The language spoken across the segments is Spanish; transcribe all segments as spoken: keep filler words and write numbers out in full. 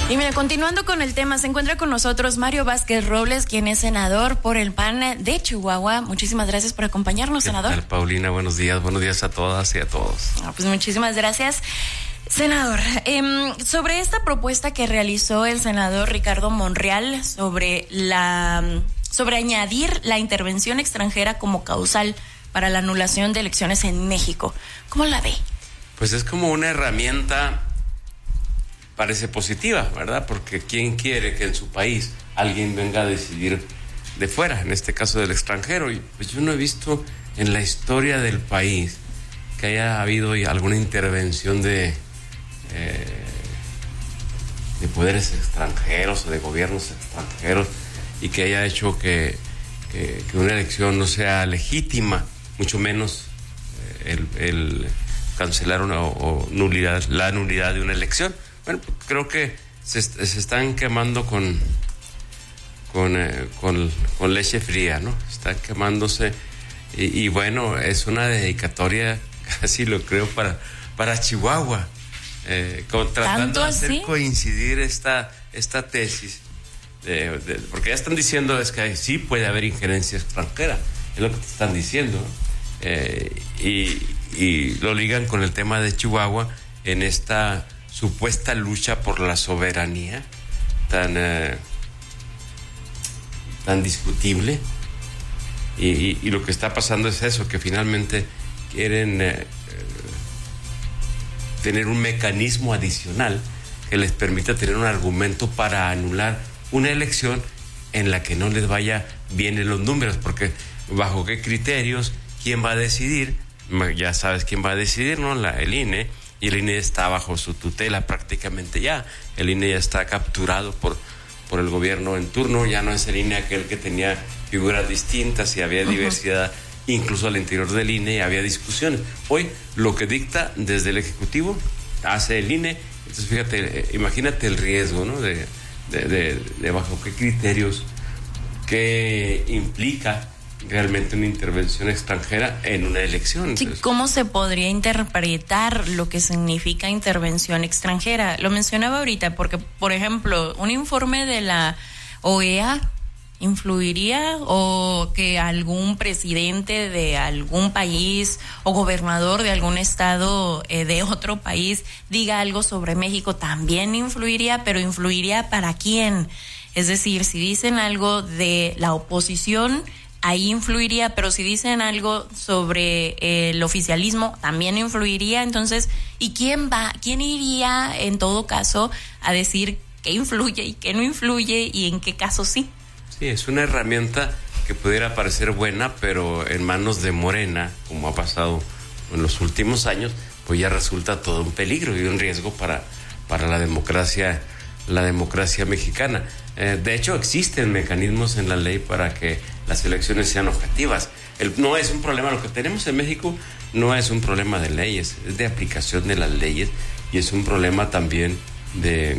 Y mira, continuando con el tema, se encuentra con nosotros Mario Vázquez Robles, quien es senador por el P A N de Chihuahua. Muchísimas gracias por acompañarnos, ¿Qué senador. tal, Paulina? Buenos días, buenos días a todas y a todos. Ah, pues muchísimas gracias. Senador, eh, sobre esta propuesta que realizó el senador Ricardo Monreal sobre la sobre añadir la intervención extranjera como causal para la anulación de elecciones en México, ¿cómo la ve? Pues es como una herramienta, parece positiva, ¿verdad? Porque ¿quién quiere que en su país alguien venga a decidir de fuera, en este caso del extranjero? Y pues yo no he visto en la historia del país que haya habido alguna intervención de eh, de poderes extranjeros o de gobiernos extranjeros y que haya hecho que, que, que una elección no sea legítima, mucho menos eh, el, el cancelar una, o nulidad, la nulidad de una elección. Bueno, creo que se, se están quemando con con, eh, con con leche fría, ¿no? Están quemándose y, y bueno, es una dedicatoria, casi lo creo, para para Chihuahua, eh, con, tratando de hacer coincidir esta esta tesis, de, de, porque ya están diciendo es que sí puede haber injerencia extranjera, es lo que te están diciendo, ¿no? eh, y, y lo ligan con el tema de Chihuahua en esta supuesta lucha por la soberanía tan eh, tan discutible y, y, y lo que está pasando es eso, que finalmente quieren eh, eh, tener un mecanismo adicional que les permita tener un argumento para anular una elección en la que no les vaya bien en los números, porque bajo qué criterios, quién va a decidir, ya sabes quién va a decidir, ¿no? La, el I N E. Y el I N E está bajo su tutela prácticamente ya. El I N E ya está capturado por, por el gobierno en turno. Ya no es el I N E aquel que tenía figuras distintas y había uh-huh. diversidad, incluso al interior del I N E había discusiones. Hoy lo que dicta desde el Ejecutivo hace el I N E. Entonces fíjate, imagínate el riesgo, ¿no? De, de, de, de bajo qué criterios, qué implica realmente una intervención extranjera en una elección. Entonces, sí, ¿cómo se podría interpretar lo que significa intervención extranjera? Lo mencionaba ahorita porque, por ejemplo, un informe de la O E A influiría, o que algún presidente de algún país o gobernador de algún estado eh, de otro país diga algo sobre México, también influiría, pero influiría ¿para quién? Es decir, si dicen algo de la oposición, ahí influiría, pero si dicen algo sobre eh, el oficialismo, también influiría. Entonces, ¿y quién va, quién iría en todo caso a decir qué influye y qué no influye y en qué caso sí? Sí, es una herramienta que pudiera parecer buena, pero en manos de Morena, como ha pasado en los últimos años, pues ya resulta todo un peligro y un riesgo para, para la democracia, la democracia mexicana. Eh, de hecho, existen mecanismos en la ley para que las elecciones sean objetivas. El, no es un problema, lo que tenemos en México no es un problema de leyes, es de aplicación de las leyes y es un problema también de,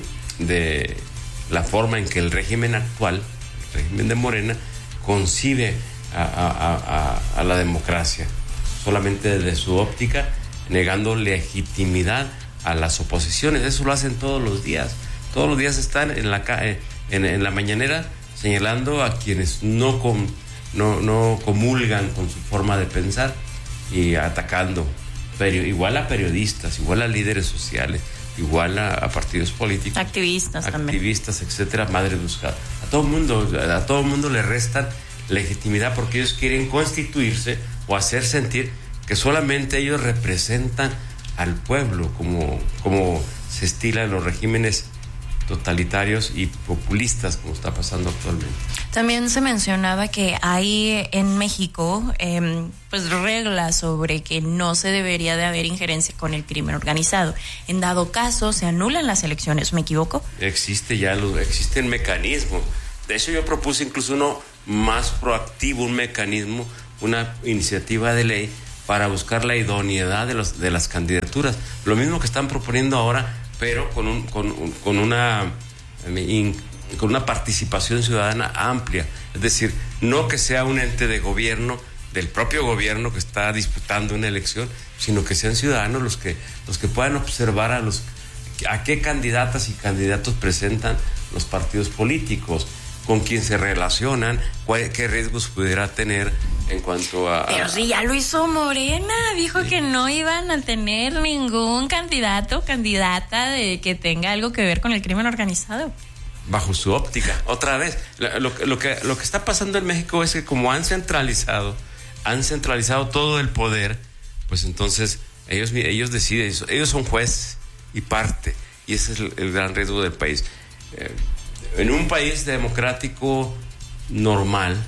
de la forma en que el régimen actual, el régimen de Morena, concibe a, a, a, a la democracia, solamente desde su óptica, negando legitimidad a las oposiciones. Eso lo hacen todos los días. Todos los días están en la calle, en, en la mañanera, señalando a quienes no, com, no, no comulgan con su forma de pensar y atacando, pero igual a periodistas, igual a líderes sociales, igual a, a partidos políticos, activistas, activistas, también, etcétera, madre buscada. A todo mundo, a todo mundo le restan legitimidad porque ellos quieren constituirse o hacer sentir que solamente ellos representan al pueblo, como, como se estila en los regímenes totalitarios y populistas como está pasando actualmente. También se mencionaba que hay en México eh, pues reglas sobre que no se debería de haber injerencia con el crimen organizado. En dado caso, se anulan las elecciones, ¿me equivoco? Existe ya, los, existen mecanismos. De hecho, yo propuse incluso uno más proactivo, un mecanismo, una iniciativa de ley para buscar la idoneidad de, los, de las candidaturas. Lo mismo que están proponiendo ahora, pero con, un, con, con, una, con una participación ciudadana amplia. Es decir, no que sea un ente de gobierno, del propio gobierno que está disputando una elección, sino que sean ciudadanos los que, los que puedan observar a los a qué candidatas y candidatos presentan los partidos políticos, con quién se relacionan, cuál, qué riesgos pudiera tener en cuanto a... Pero si ya lo hizo Morena, dijo sí. que no iban a tener ningún candidato o candidata de que tenga algo que ver con el crimen organizado. Bajo su óptica, otra vez, lo, lo, lo, que, lo que está pasando en México es que como han centralizado, han centralizado todo el poder, pues entonces ellos, ellos deciden, ellos son juez y parte, y ese es el, el gran riesgo del país. Eh, en un país democrático normal,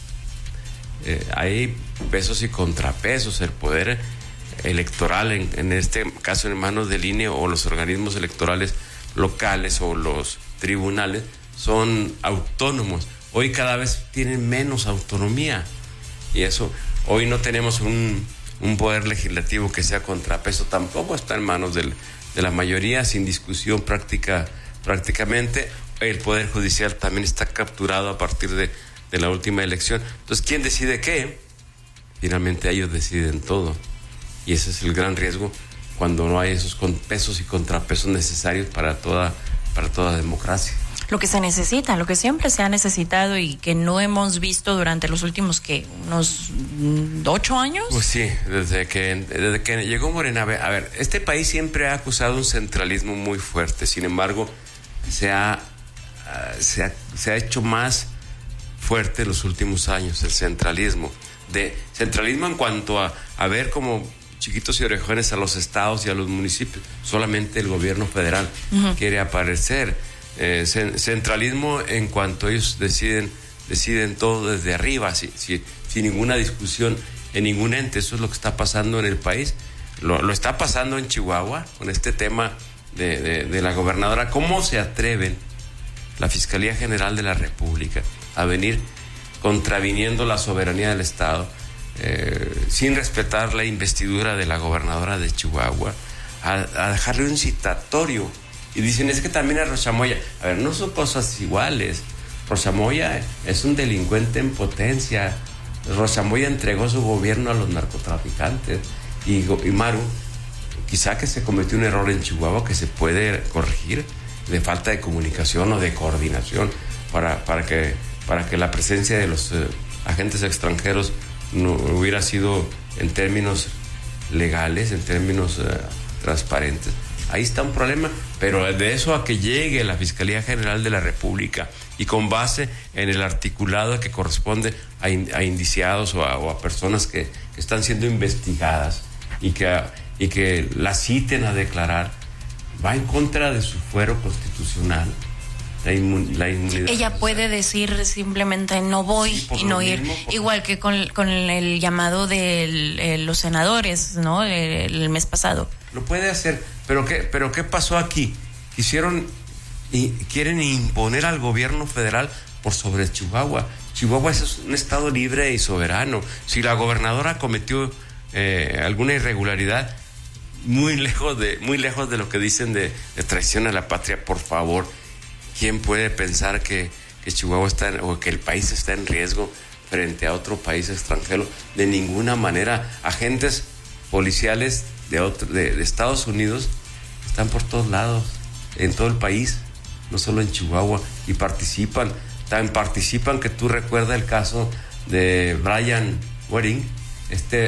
eh, hay pesos y contrapesos, el poder electoral, en, en este caso en manos del I N E o los organismos electorales locales o los tribunales, son autónomos. Hoy cada vez tienen menos autonomía, y eso, hoy no tenemos un, un poder legislativo que sea contrapeso, tampoco está en manos del, de la mayoría, sin discusión práctica, prácticamente. El poder judicial también está capturado a partir de, de la última elección. Entonces, ¿quién decide qué? Finalmente ellos deciden todo, y ese es el gran riesgo cuando no hay esos pesos y contrapesos necesarios para toda, para toda democracia. Lo que se necesita, lo que siempre se ha necesitado y que no hemos visto durante los últimos, ¿qué? ¿Unos ocho años? Pues sí, desde que, desde que llegó Morena. A ver, a ver, este país siempre ha acusado un centralismo muy fuerte, sin embargo, se ha, uh, se ha, se ha hecho más fuerte en los últimos años el centralismo. De, centralismo en cuanto a, a ver como chiquitos y orejones a los estados y a los municipios. Solamente el gobierno federal uh-huh. quiere aparecer. Eh, centralismo en cuanto ellos deciden deciden todo desde arriba, si, si, sin ninguna discusión en ningún ente. Eso es lo que está pasando en el país. Lo, lo está pasando en Chihuahua con este tema de, de, de la gobernadora. ¿Cómo se atreven la Fiscalía General de la República a venir contraviniendo la soberanía del Estado, eh, sin respetar la investidura de la gobernadora de Chihuahua, a, a dejarle un citatorio? Y dicen, es que también a Rosa Moya. A ver, no son cosas iguales. Rosa Moya es un delincuente en potencia. Rosa Moya entregó su gobierno a los narcotraficantes. Y, y Maru, quizá que se cometió un error en Chihuahua que se puede corregir, de falta de comunicación o de coordinación, para, para, que, para que la presencia de los eh, agentes extranjeros no hubiera sido en términos legales, en términos eh, transparentes. Ahí está un problema, pero de eso a que llegue la Fiscalía General de la República y con base en el articulado que corresponde a, in, a indiciados o a, o a personas que, que están siendo investigadas y que, y que la citen a declarar, va en contra de su fuero constitucional, la, inmun, la inmunidad. Ella puede decir simplemente no voy sí, y no ir, mismo, igual que con, con el llamado de eh, los senadores, ¿no? El, el mes pasado. Lo puede hacer, pero ¿qué, pero qué pasó aquí? Quisieron y quieren imponer al gobierno federal por sobre Chihuahua. Chihuahua es un estado libre y soberano. Si la gobernadora cometió eh, alguna irregularidad, muy lejos de muy lejos de lo que dicen de, de traición a la patria, por favor, ¿quién puede pensar que, que Chihuahua está en, o que el país está en riesgo frente a otro país extranjero? De ninguna manera. Agentes policiales de, otro, de, de Estados Unidos están por todos lados, en todo el país, no solo en Chihuahua, y participan, tan participan que tú recuerdas el caso de Brian Waring, este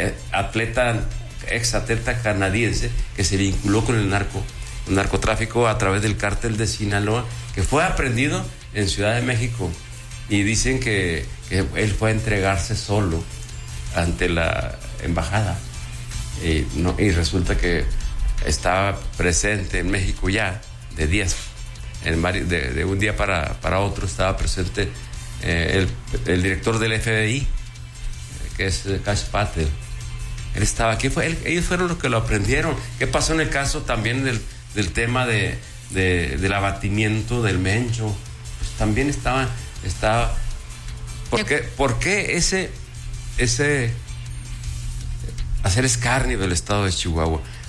atleta, ex atleta canadiense, que se vinculó con el narco, el narcotráfico a través del cártel de Sinaloa, que fue aprendido en Ciudad de México, y dicen que, que él fue a entregarse solo ante la embajada. Y, no, y resulta que estaba presente en México ya de días, en varios, de, de un día para, para otro estaba presente eh, el, el director del F B I, que es Kash Patel. Él estaba aquí, fue, él, ellos fueron los que lo aprendieron. ¿Qué pasó en el caso también del, del tema de, de, del abatimiento del Mencho? Pues también estaba, estaba ¿por qué, por qué ese ese hacer escarnio del estado de Chihuahua?